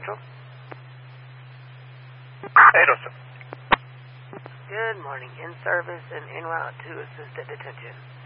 Central. 807. Good morning. In service and en route to assisted detention.